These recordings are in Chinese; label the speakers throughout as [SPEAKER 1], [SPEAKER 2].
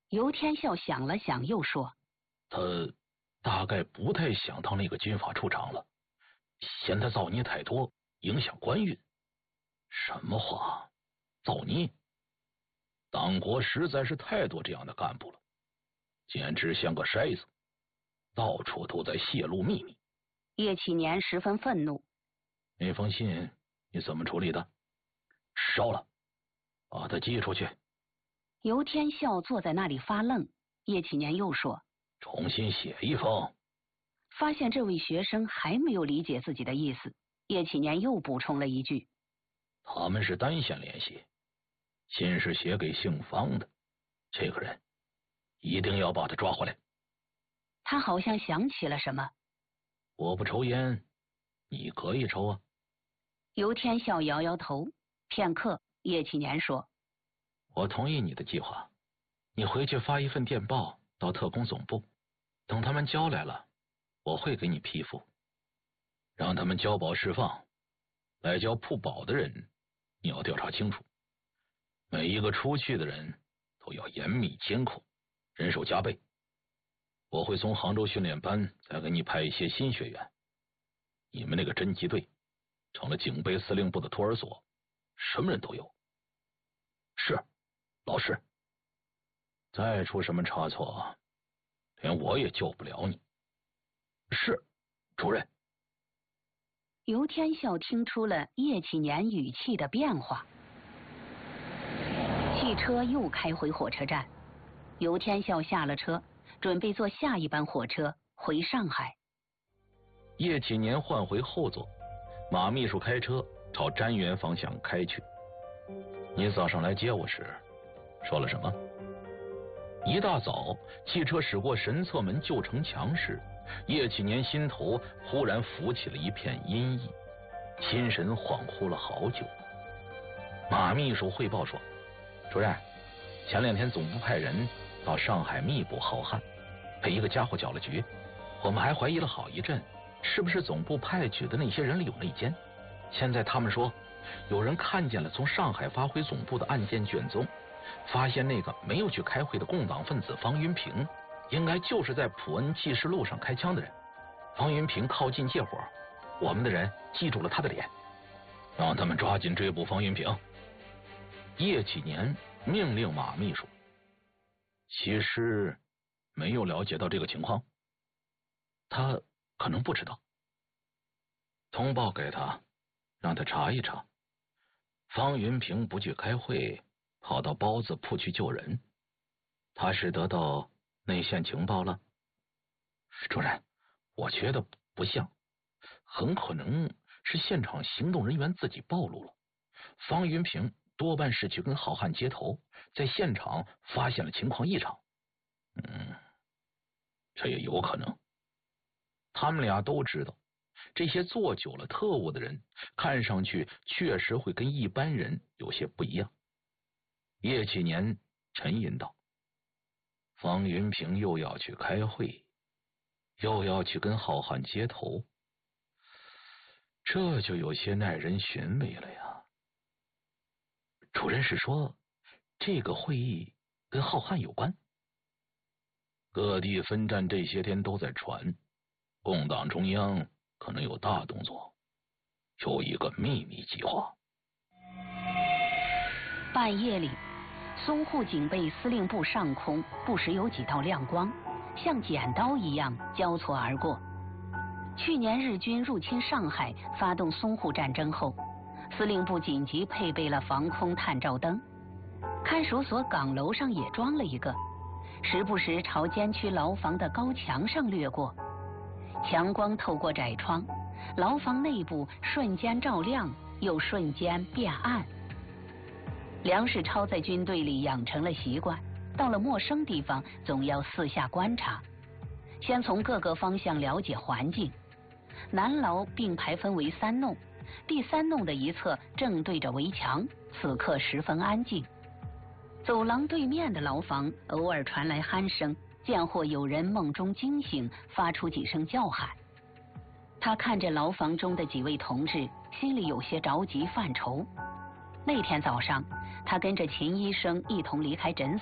[SPEAKER 1] 尤天笑想了想，又说：“
[SPEAKER 2] 他大概不太想到那个军阀处长了，嫌他造孽太多，影响官运。什么话？造孽？党国实在是太多这样的干部了，简直像个筛子，到处都在泄露秘密。”
[SPEAKER 1] 叶启年十分愤怒：“
[SPEAKER 2] 那封信你怎么处理的？”“烧了，把它寄出去。”
[SPEAKER 1] 尤天笑坐在那里发愣。叶启年又说：“
[SPEAKER 2] 重新写一封。”
[SPEAKER 1] 发现这位学生还没有理解自己的意思，叶启年又补充了一句：“
[SPEAKER 2] 他们是单线联系，信是写给姓方的，这个人一定要把他抓回来。”
[SPEAKER 1] 他好像想起了什么：“
[SPEAKER 2] 我不抽烟，你可以抽啊。”
[SPEAKER 1] 尤天笑摇摇头。片刻，叶启年说：“
[SPEAKER 2] 我同意你的计划，你回去发一份电报到特工总部，等他们交来了，我会给你批复，让他们交保释放。来交铺保的人，你要调查清楚，每一个出去的人都要严密监控，人手加倍。我会从杭州训练班再给你派一些新学员，你们那个侦缉队成了警备司令部的托儿所，什么人都有。是，老师。再出什么差错，连我也救不了你。是，主任。
[SPEAKER 1] 尤天笑听出了叶启年语气的变化。汽车又开回火车站，尤天笑下了车，准备坐下一班火车回上海。
[SPEAKER 2] 叶启年换回后座，马秘书开车朝瞻园方向开去。你早上来接我时说了什么？一大早，汽车驶过神策门旧城墙时，叶启年心头忽然浮起了一片阴翳，心神恍惚了好久。马秘书汇报说：“主任，前2天总部派人到上海密捕浩瀚，被一个家伙搅了局。我们还怀疑了好一阵，是不是总部派去的那些人里有内奸？现在他们说，有人看见了从上海发回总部的案件卷宗，发现那个没有去开会的共党分子方云平，应该就是在普恩济世路上开枪的人。方云平靠近借火，我们的人记住了他的脸，让他们抓紧追捕方云平。”叶启年命令马秘书：“其实没有了解到这个情况，他可能不知道。通报给他，让他查一查。方云平不去开会，跑到包子铺去救人，他是得到内线情报了？”“主任，我觉得不像，很可能是现场行动人员自己暴露了。方云平多半是去跟浩瀚接头，在现场发现了情况异常。”“这也有可能。他们俩都知道，这些做久了特务的人，看上去确实会跟一般人有些不一样。”叶启年沉吟道：“方云平又要去开会，又要去跟浩瀚接头，这就有些耐人寻味了呀。”“主任是说这个会议跟浩瀚有关？”“各地分站这些天都在传，共党中央可能有大动作，有一个秘密计划。”
[SPEAKER 1] 半夜里，淞沪警备司令部上空不时有几道亮光，像剪刀一样交错而过。去年日军入侵上海，发动淞沪战争后，司令部紧急配备了防空探照灯，看守所岗楼上也装了一个，时不时朝监区牢房的高墙上掠过。强光透过窄窗，牢房内部瞬间照亮，又瞬间变暗。梁世超在军队里养成了习惯，到了陌生地方总要四下观察，先从各个方向了解环境。南牢并排分为3弄，第3弄的一侧正对着围墙，此刻十分安静。走廊对面的牢房偶尔传来鼾声，见或有人梦中惊醒，发出几声叫喊。他看着牢房中的几位同志，心里有些着急犯愁。那天早上，他跟着秦医生一同离开诊所，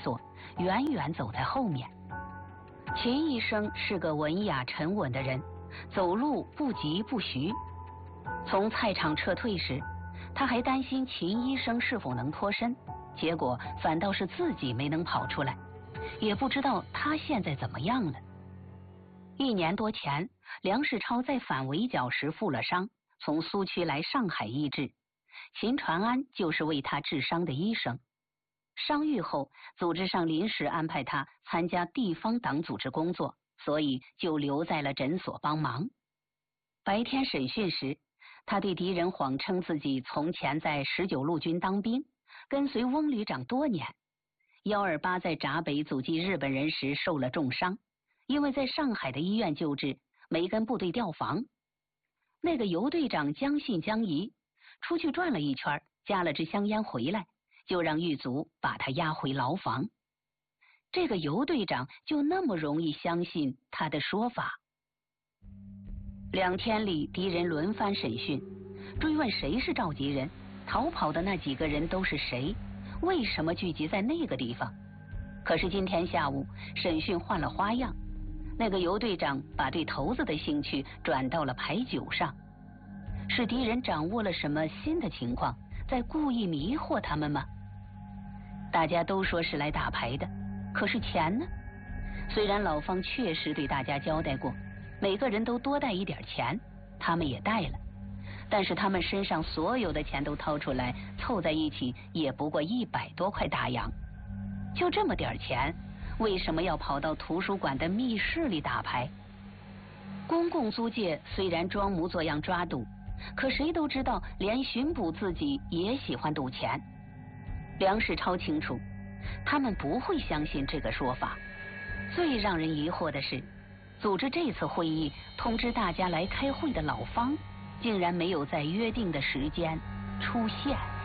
[SPEAKER 1] 远远走在后面。秦医生是个文雅沉稳的人，走路不急不徐。从菜场撤退时，他还担心秦医生是否能脱身，结果反倒是自己没能跑出来，也不知道他现在怎么样了。1年多前，梁世超在反围剿时负了伤，从苏区来上海医治，秦传安就是为他治伤的医生。伤愈后，组织上临时安排他参加地方党组织工作，所以就留在了诊所帮忙。白天审讯时，他对敌人谎称自己从前在19路军当兵，跟随翁旅长多年。128在闸北阻击日本人时受了重伤，因为在上海的医院救治，没跟部队调防。那个尤队长将信将疑，出去转了一圈，夹了支香烟回来，就让狱卒把他押回牢房。这个尤队长就那么容易相信他的说法。2天里，敌人轮番审讯，追问谁是召集人，逃跑的那几个人都是谁，为什么聚集在那个地方。可是今天下午，审讯换了花样，那个尤队长把对头子的兴趣转到了牌九上。是敌人掌握了什么新的情况，在故意迷惑他们吗？大家都说是来打牌的，可是钱呢？虽然老方确实对大家交代过，每个人都多带一点钱，他们也带了，但是他们身上所有的钱都掏出来，凑在一起也不过100多块大洋。就这么点钱，为什么要跑到图书馆的密室里打牌？公共租界虽然装模作样抓赌，可谁都知道，连巡捕自己也喜欢赌钱。梁世超清楚，他们不会相信这个说法。最让人疑惑的是，组织这次会议通知大家来开会的老方，竟然没有在约定的时间出现。